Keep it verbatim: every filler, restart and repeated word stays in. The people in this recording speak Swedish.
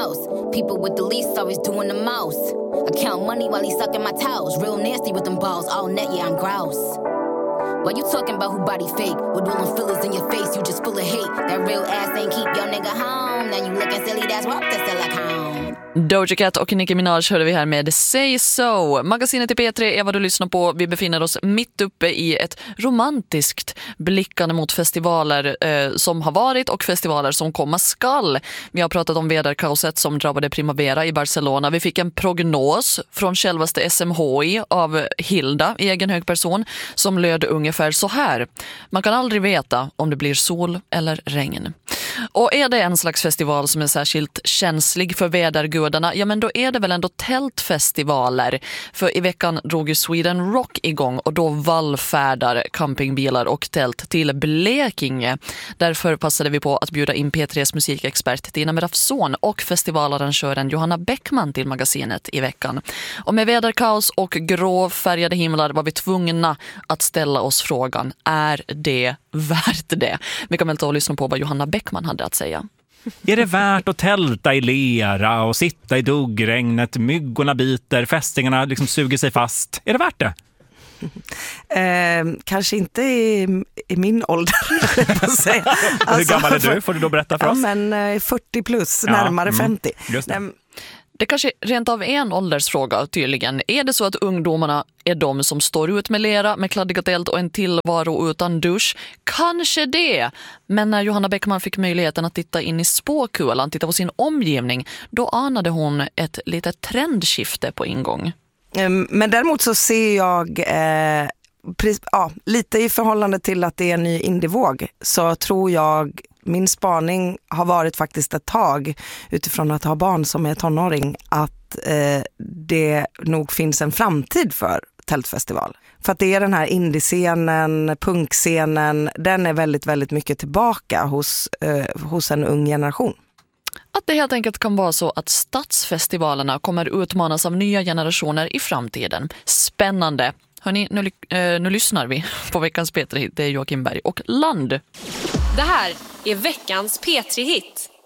house. People with the least always doing the most. I count money while he sucking my toes. Real nasty with them balls all net, yeah, I'm gross. Why you talking about who body fake? With all them fillers in your face, you just full of hate. That real ass ain't keep your nigga home. Now you looking silly, that's what the silicone. Doja Cat och Nicki Minaj hörde vi här med Say So. Magasinet i P tre är vad du lyssnar på. Vi befinner oss mitt uppe i ett romantiskt blickande mot festivaler eh, som har varit och festivaler som komma skall. Vi har pratat om väderkaoset som drabbade Primavera i Barcelona. Vi fick en prognos från självaste S M H I av Hilda, egen hög person, som löd ungefär så här. Man kan aldrig veta om det blir sol eller regn. Och är det en slags festival som är särskilt känslig för vädergudarna, ja men då är det väl ändå tältfestivaler. För i veckan drog ju Sweden Rock igång och då vallfärdar campingbilar och tält till Blekinge. Därför passade vi på att bjuda in P tres musikexpert Tina Merafson och festivalarrangören Johanna Bäckman till magasinet i veckan. Och med väderkaos och gråfärgade himlar var vi tvungna att ställa oss frågan, är det värt det? Vi kan väl ta och lyssna på vad Johanna Bäckman hade att säga. Är det värt att tälta i lera och sitta i duggregnet, myggorna biter, fästingarna liksom suger sig fast? Är det värt det? Eh, kanske inte i, i min ålder. Alltså, hur gammal är du? Får du då berätta för ja, oss? Men eh, fyrtio plus, ja, närmare mm, femtio. Just det. Eh, Det kanske rent av är en åldersfråga tydligen. Är det så att ungdomarna är de som står ut med lera, med kladdiga tält och en tillvaro utan dusch? Kanske det. Men när Johanna Bäckman fick möjligheten att titta in i spåkulan, titta på sin omgivning, då anade hon ett litet trendskifte på ingång. Men däremot så ser jag eh, pris, ja, lite i förhållande till att det är en ny indievåg, så tror jag min spaning har varit faktiskt ett tag utifrån att ha barn som är tonåring att eh, det nog finns en framtid för tältfestival. För att det är den här indiescenen, punkscenen, den är väldigt, väldigt mycket tillbaka hos, eh, hos en ung generation. Att det helt enkelt kan vara så att stadsfestivalerna kommer utmanas av nya generationer i framtiden. Spännande! Hörrni, nu, eh, nu lyssnar vi på veckans P tre-hit. Det är Joakim Berg och Land. Det här är veckans P tre-hit.